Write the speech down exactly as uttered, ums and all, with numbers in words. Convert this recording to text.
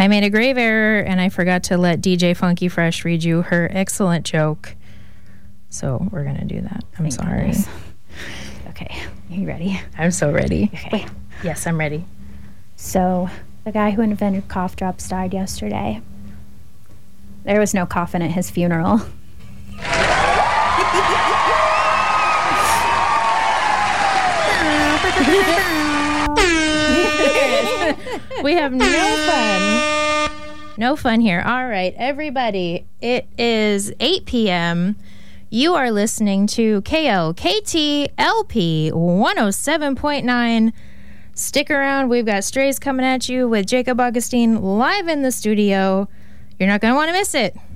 I made a grave error, and I forgot to let D J Funky Fresh read you her excellent joke. So we're going to do that. I'm Thank sorry. goodness. Okay, are you ready? I'm so ready. Okay. Wait. Yes, I'm ready. So, the guy who invented cough drops died yesterday. There was no coffin at his funeral. We have no fun. No fun here. All right, everybody. It is eight p.m. You are listening to K L K T L P one oh seven point nine. Stick around. We've got Strays coming at you with Jacob Augustine live in the studio. You're not going to want to miss it.